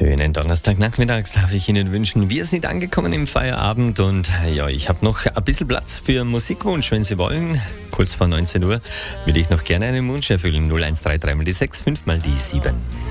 Schönen Donnerstagnachmittag darf ich Ihnen wünschen. Wir sind angekommen im Feierabend und ja, ich habe noch ein bisschen Platz für Musikwunsch, wenn Sie wollen. Kurz vor 19 Uhr würde ich noch gerne einen Wunsch erfüllen. 0133 mal die 6, 5 mal die 7.